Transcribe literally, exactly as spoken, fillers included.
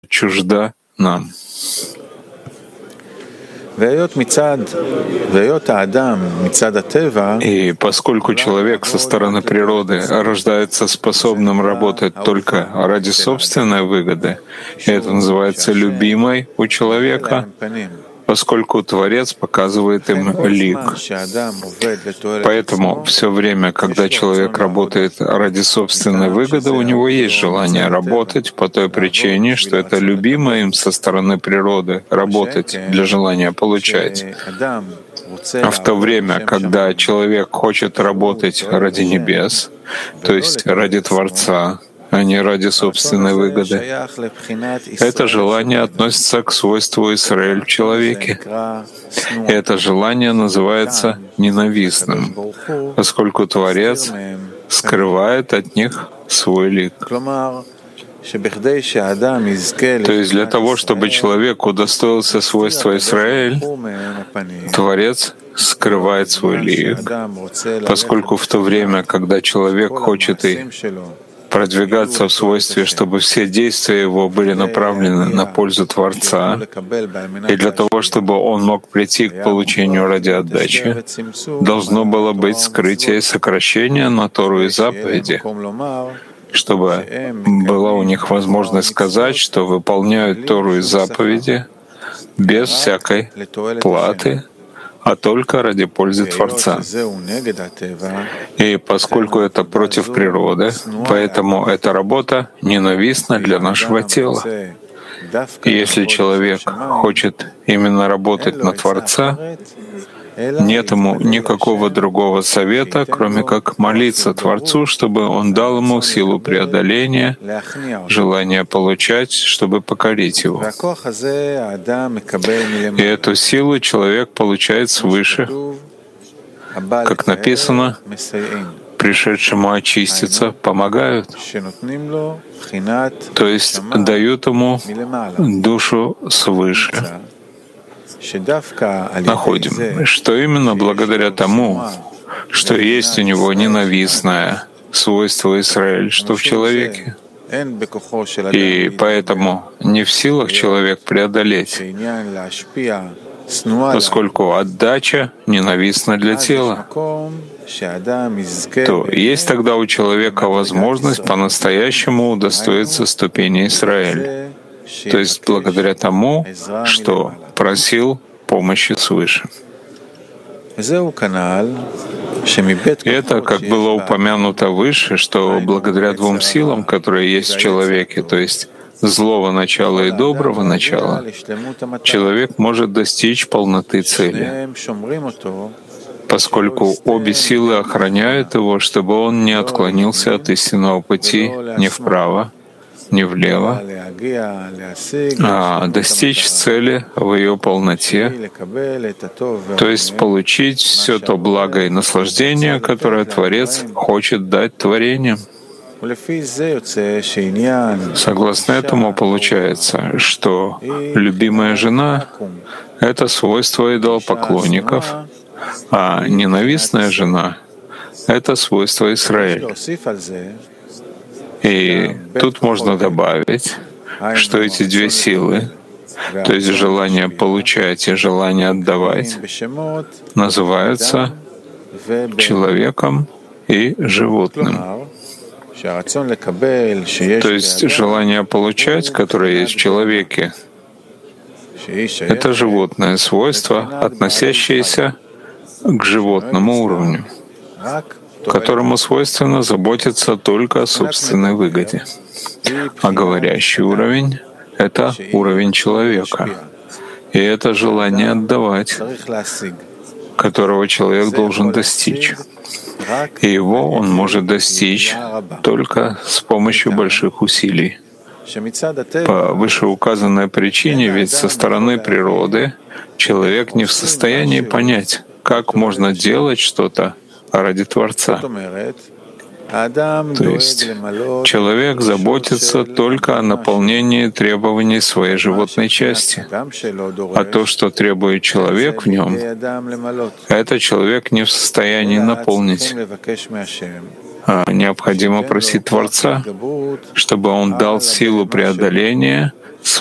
чужда нам. И поскольку человек со стороны природы рождается способным работать только ради собственной выгоды, и это называется любимой у человека, поскольку Творец показывает им лик. Поэтому все время, когда человек работает ради собственной выгоды, у него есть желание работать по той причине, что это любимое им со стороны природы — работать для желания получать. А в то время, когда человек хочет работать ради небес, то есть ради Творца, а не ради собственной выгоды, это желание относится к свойству Исраэль в человеке. И это желание называется ненавистным, поскольку Творец скрывает от них свой лик. То есть для того, чтобы человек удостоился свойства Исраэль, Творец скрывает свой лик, поскольку в то время, когда человек хочет и продвигаться в свойстве, чтобы все действия его были направлены на пользу Творца, и для того, чтобы он мог прийти к получению ради отдачи, должно было быть скрытие и сокращение на Тору и заповеди, чтобы была у них возможность сказать, что выполняют Тору и заповеди без всякой платы, а только ради пользы Творца. И поскольку это против природы, поэтому эта работа ненавистна для нашего тела. И если человек хочет именно работать на Творца, нет ему никакого другого совета, кроме как молиться Творцу, чтобы он дал ему силу преодоления, желание получать, чтобы покорить его. И эту силу человек получает свыше, как написано, пришедшему очиститься помогают, то есть дают ему душу свыше. Находим, что именно благодаря тому, что есть у него ненавистное свойство Исраэль, что в человеке, и поэтому не в силах человек преодолеть, поскольку отдача ненавистна для тела, то есть тогда у человека возможность по-настоящему удостоиться ступени Исраэль, то есть благодаря тому, что просил помощи свыше. Это, как было упомянуто выше, что благодаря двум силам, которые есть в человеке, то есть злого начала и доброго начала, человек может достичь полноты цели, поскольку обе силы охраняют его, чтобы он не отклонился от истинного пути ни вправо, ни влево, а достичь цели в ее полноте, то есть получить все то благо и наслаждение, которое Творец хочет дать творениям. Согласно этому получается, что любимая жена — это свойство идолопоклонников, а ненавистная жена — это свойство Исраэль. И тут можно добавить, что эти две силы, то есть желание получать и желание отдавать, называются человеком и животным. То есть желание получать, которое есть в человеке, это животное свойство, относящееся к животному уровню, которому свойственно заботиться только о собственной выгоде. А говорящий уровень — это уровень человека. И это желание отдавать, которого человек должен достичь. И его он может достичь только с помощью больших усилий. По вышеуказанной причине, ведь со стороны природы человек не в состоянии понять, как можно делать что-то ради Творца. То есть человек заботится только о наполнении требований своей животной части, а то, что требует человек в нем, это человек не в состоянии наполнить. А необходимо просить Творца, чтобы он дал силу преодоления